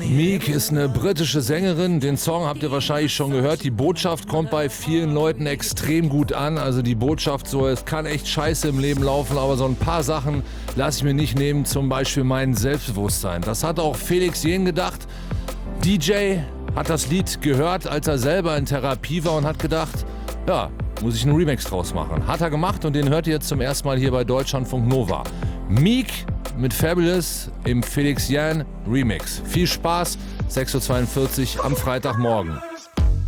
Meek ist eine britische Sängerin. Den Song habt ihr wahrscheinlich schon gehört. Die Botschaft kommt bei vielen Leuten extrem gut an. Also die Botschaft so, es kann echt scheiße im Leben laufen, aber so ein paar Sachen lasse ich mir nicht nehmen. Zum Beispiel mein Selbstbewusstsein. Das hat auch Felix Jähn gedacht. DJ hat das Lied gehört, als er selber in Therapie war und hat gedacht, ja, muss ich einen Remix draus machen. Hat er gemacht und den hört ihr jetzt zum ersten Mal hier bei Deutschlandfunk Nova. Meek mit Fabulous im Felix Jähn Remix. Viel Spaß, 6:42 Uhr am Freitagmorgen.